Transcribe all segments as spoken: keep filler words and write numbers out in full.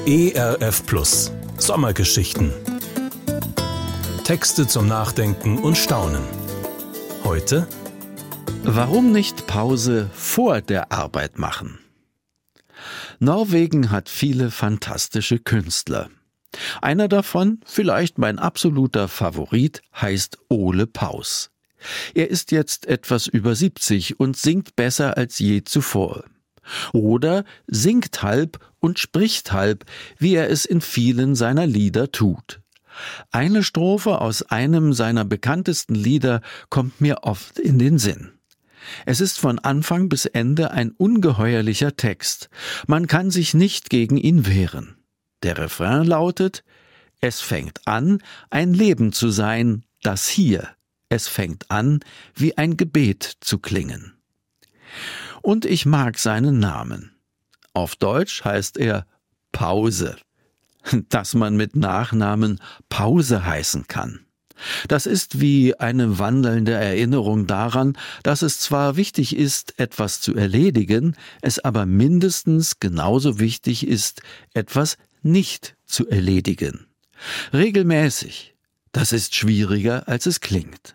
E R F Plus. Sommergeschichten. Texte zum Nachdenken und Staunen. Heute: Warum nicht Pause vor der Arbeit machen? Norwegen hat viele fantastische Künstler. Einer davon, vielleicht mein absoluter Favorit, heißt Ole Paus. Er ist jetzt etwas über siebzig und singt besser als je zuvor. Oder singt halb und spricht halb, wie er es in vielen seiner Lieder tut. Eine Strophe aus einem seiner bekanntesten Lieder kommt mir oft in den Sinn. Es ist von Anfang bis Ende ein ungeheuerlicher Text. Man kann sich nicht gegen ihn wehren. Der Refrain lautet: Es fängt an, ein Leben zu sein, das hier. Es fängt an, wie ein Gebet zu klingen. Und ich mag seinen Namen. Auf Deutsch heißt er Pause. Dass man mit Nachnamen Pause heißen kann. Das ist wie eine wandelnde Erinnerung daran, dass es zwar wichtig ist, etwas zu erledigen, es aber mindestens genauso wichtig ist, etwas nicht zu erledigen. Regelmäßig. Das ist schwieriger, als es klingt.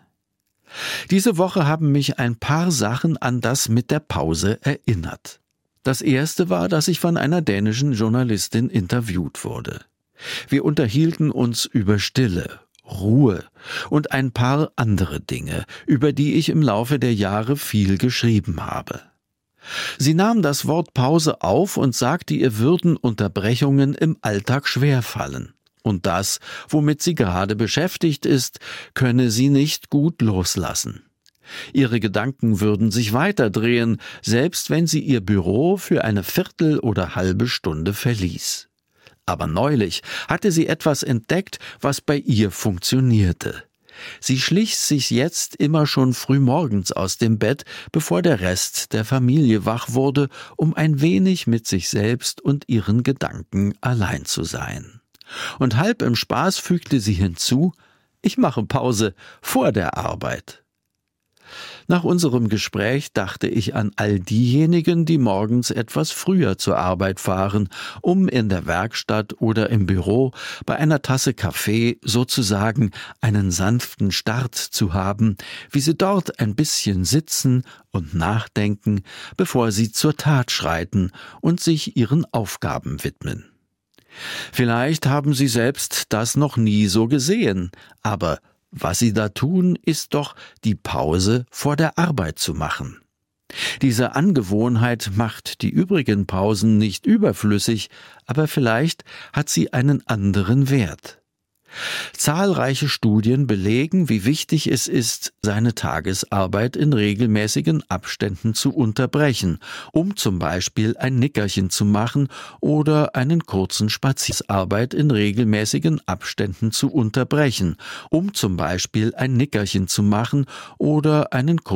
Diese Woche haben mich ein paar Sachen an das mit der Pause erinnert. Das erste war, dass ich von einer dänischen Journalistin interviewt wurde. Wir unterhielten uns über Stille, Ruhe und ein paar andere Dinge, über die ich im Laufe der Jahre viel geschrieben habe. Sie nahm das Wort Pause auf und sagte, ihr würden Unterbrechungen im Alltag schwerfallen. Und das, womit sie gerade beschäftigt ist, könne sie nicht gut loslassen. Ihre Gedanken würden sich weiterdrehen, selbst wenn sie ihr Büro für eine Viertel oder halbe Stunde verließ. Aber neulich hatte sie etwas entdeckt, was bei ihr funktionierte. Sie schlich sich jetzt immer schon frühmorgens aus dem Bett, bevor der Rest der Familie wach wurde, um ein wenig mit sich selbst und ihren Gedanken allein zu sein. Und halb im Spaß fügte sie hinzu: Ich mache Pause vor der Arbeit. Nach unserem Gespräch dachte ich an all diejenigen, die morgens etwas früher zur Arbeit fahren, um in der Werkstatt oder im Büro bei einer Tasse Kaffee sozusagen einen sanften Start zu haben, wie sie dort ein bisschen sitzen und nachdenken, bevor sie zur Tat schreiten und sich ihren Aufgaben widmen. Vielleicht haben Sie selbst das noch nie so gesehen, aber was Sie da tun, ist doch, die Pause vor der Arbeit zu machen. Diese Angewohnheit macht die übrigen Pausen nicht überflüssig, aber vielleicht hat sie einen anderen Wert. Zahlreiche Studien belegen, wie wichtig es ist, seine Tagesarbeit in regelmäßigen Abständen zu unterbrechen, um zum Beispiel ein Nickerchen zu machen oder einen kurzen Spazierarbeit in regelmäßigen Abständen zu unterbrechen, um zum Beispiel ein Nickerchen zu machen oder einen